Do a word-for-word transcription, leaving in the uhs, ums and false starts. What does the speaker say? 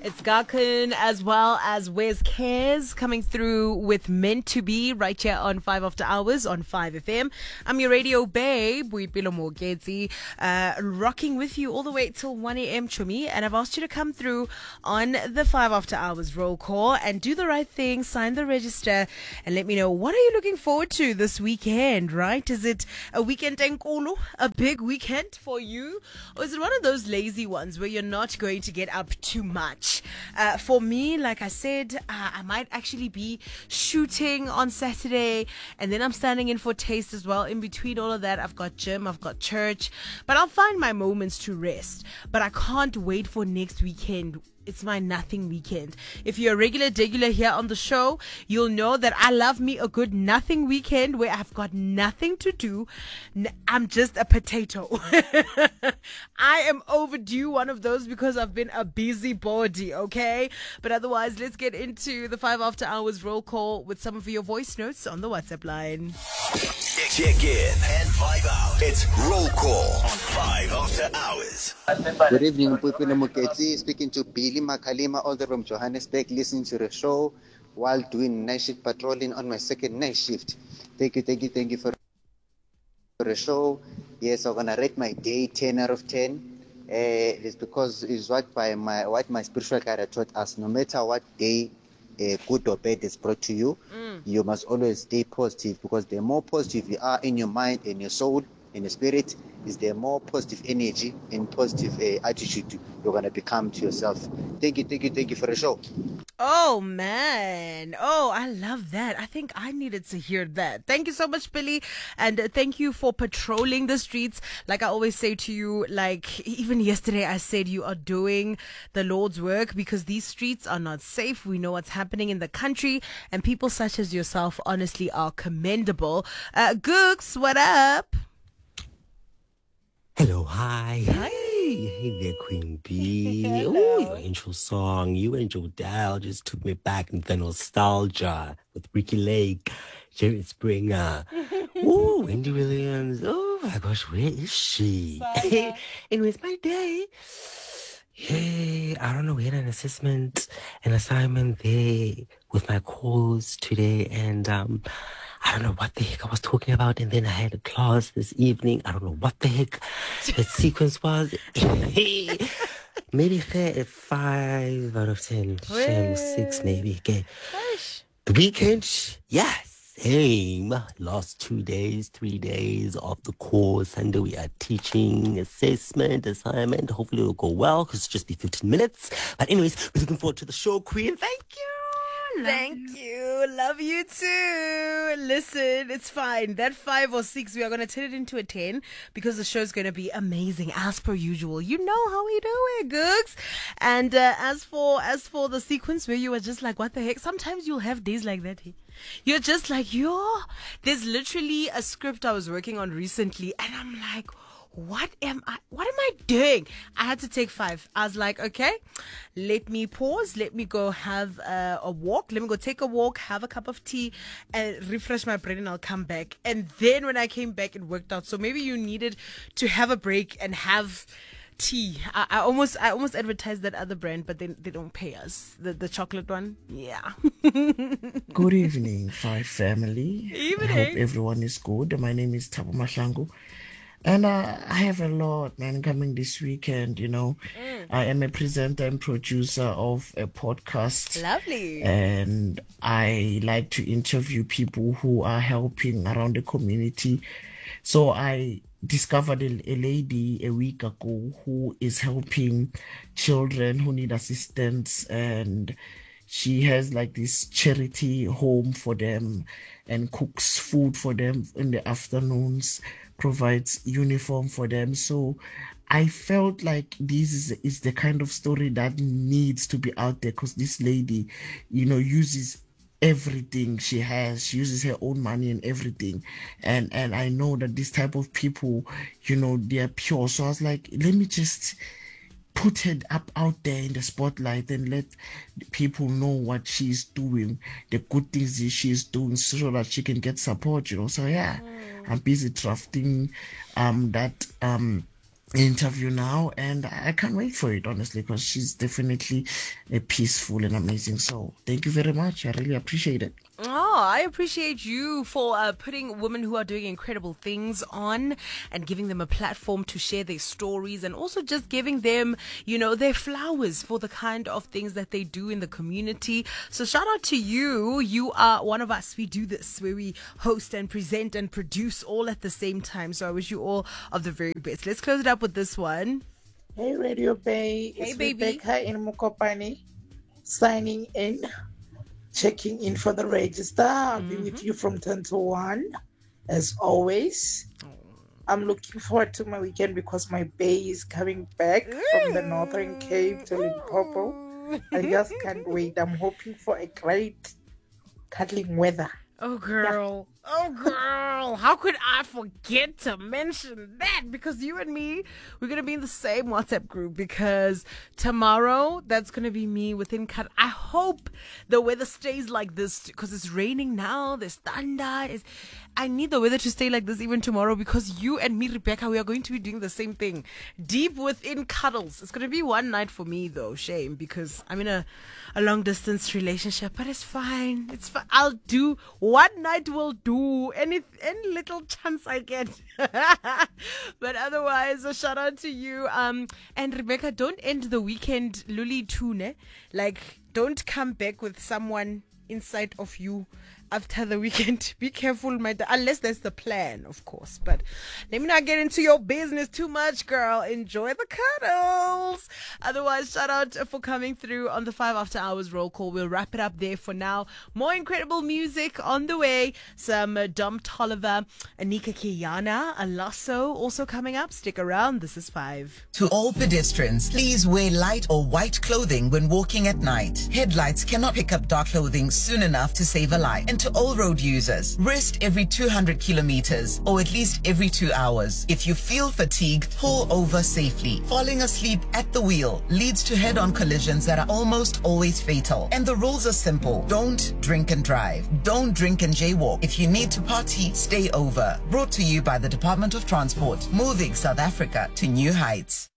It's Garkin as well as Wes Cares coming through with Meant to Be right here on five After Hours on five F M. I'm your radio babe, Boipelo Mogezi, uh, rocking with you all the way till one A M, Chumi. And I've asked you to come through on the five After Hours roll call and do the right thing, sign the register, and let me know, what are you looking forward to this weekend, right? Is it a weekend enkulu, a big weekend for you? Or is it one of those lazy ones where you're not going to get up too much? Uh, for me, like I said, uh, I might actually be shooting on Saturday, and then I'm standing in for Taste as well. In between all of that, I've got gym, I've got church, but I'll find my moments to rest. But I can't wait for next weekend. It's my nothing weekend. If you're a regular degular here on the show, you'll know that I love me a good nothing weekend where I've got nothing to do. I'm just a potato. I am overdue one of those because I've been a busybody, okay? But otherwise, let's get into the five After Hours roll call with some of your voice notes on the WhatsApp line. Check in and vibe out. It's roll call on five After Hours. Good evening, Pupina Muketsi, speaking to Billy Makalima, all the way from Johannesburg, listening to the show while doing night shift patrolling on my second night shift. Thank you, thank you, thank you for the show. Yes, I'm gonna rate my day ten out of ten. Uh, it's because it's what by my what my spiritual guide taught us. No matter what day, uh, good or bad, is brought to you, mm. you must always stay positive, because the more positive you are in your mind and your soul, in your spirit, is there more positive energy and positive uh, attitude you're going to become to yourself. Thank you, thank you, thank you for the show. Oh, man. Oh, I love that. I think I needed to hear that. Thank you so much, Billy. And uh, thank you for patrolling the streets. Like I always say to you, like even yesterday I said you are doing the Lord's work, because these streets are not safe. We know what's happening in the country, and people such as yourself honestly are commendable. Uh, Gooks, what up? Hello, hi. Hi. Hey there, Queen B. Hello. Ooh, your intro song, you and Joe Dal just took me back into the nostalgia with Ricky Lake, Jared Springer. Ooh, Wendy Williams. Oh my gosh, where is she? Anyways, my day. Hey, I don't know, we had an assessment, an assignment there with my calls today, and um, I don't know what the heck I was talking about, and then I had a class this evening. I don't know what the heck the sequence was. Maybe fair at five out of ten. Shame six maybe. Okay. The weekend, yes. Same. Last two days, three days of the course. Sunday we are teaching, assessment, assignment. Hopefully it'll go well, because it's just be fifteen minutes. But anyways, we're looking forward to the show, Queen. Thank you. Love Thank you. you. Love you too. Listen, it's fine. That five or six, we are going to turn it into a ten, because the show's going to be amazing as per usual. You know how we do it, Googs. And uh, as for as for the sequence where you were just like, what the heck? Sometimes you'll have days like that. Hey? You're just like, yo, there's literally a script I was working on recently, and I'm like, what am I, what am I doing? I had to take five. I was like, okay, let me pause. Let me go have uh, a walk. Let me go take a walk, have a cup of tea, and refresh my brain, and I'll come back. And then when I came back, it worked out. So maybe you needed to have a break and have tea. I, I almost, I almost advertised that other brand, but they they don't pay us. The the chocolate one, yeah. Good evening, Five Family. Evening. I hope everyone is good. My name is Thabo Mahlangu. And uh, I have a lot, man, coming this weekend, you know. Mm. I am a presenter and producer of a podcast. Lovely. And I like to interview people who are helping around the community. So I discovered a, a lady a week ago who is helping children who need assistance, and she has like this charity home for them and cooks food for them in the afternoons, provides uniform for them. So I felt like this is, is the kind of story that needs to be out there, because this lady, you know, uses everything she has. She uses her own money and everything. And and I know that this type of people, you know, they're pure. So I was like, let me just put it up out there in the spotlight and let people know what she's doing, the good things that she's doing, so that she can get support, you know. So yeah, mm. I'm busy drafting um that um interview now, and I can't wait for it, honestly, because she's definitely a peaceful and amazing soul. Thank you very much. I really appreciate it. Oh, I appreciate you for uh, putting women who are doing incredible things on and giving them a platform to share their stories, and also just giving them, you know, their flowers for the kind of things that they do in the community. So shout out to you. You are one of us. We do this where we host and present and produce all at the same time. So I wish you all of the very best. Let's close it up with this one. Hey, Radio Bay. Hey, it's baby. Rebecca in Mukopani, signing in, checking in for the register. I'll mm-hmm. be with you from ten to one, as always. Oh. I'm looking forward to my weekend because my bay is coming back mm. from the Northern Cape to Limpopo. I just can't wait. I'm hoping for a great cuddling weather. Oh, girl. Yeah. Oh, girl. How could I forget to mention that? Because you and me, we're going to be in the same WhatsApp group, because tomorrow, that's going to be me within cut. I hope the weather stays like this, because it's raining now. There's thunder. It's, I need the weather to stay like this even tomorrow, because you and me, Rebecca, we are going to be doing the same thing. Deep within cuddles. It's going to be one night for me, though. Shame, because I'm in a, a long distance relationship, but it's fine. It's fine. I'll do one night will do any any little chance I get. But otherwise, a shout out to you. Um, and Rebecca, don't end the weekend luli tune. Like, don't come back with someone inside of you after the weekend. Be careful, my da- unless that's the plan, of course. But let me not get into your business too much, girl. Enjoy the cuddles. Otherwise, shout out for coming through on the five after hours roll call. We'll wrap it up there for now. More incredible music on the way. Some uh, Dom Tolliver, Anika Kiyana, Alasso also coming up. Stick around. This is Five. To all pedestrians, please wear light or white clothing when walking at night. Headlights cannot pick up dark clothing soon enough to save a life. And to all road users, rest every two hundred kilometers or at least every two hours. If you feel fatigued, pull over safely. Falling asleep at the wheel leads to head-on collisions that are almost always fatal. And the rules are simple. Don't drink and drive. Don't drink and jaywalk. If you need to party, stay over. Brought to you by the Department of Transport, moving South Africa to new heights.